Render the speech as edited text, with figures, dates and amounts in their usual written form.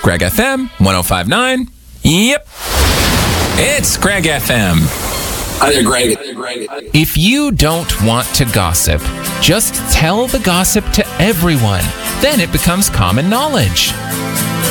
Greg FM 105.9. Yep. It's Greg FM. Hi there, Greg. If you don't want to gossip, just tell the gossip to everyone. Then it becomes common knowledge.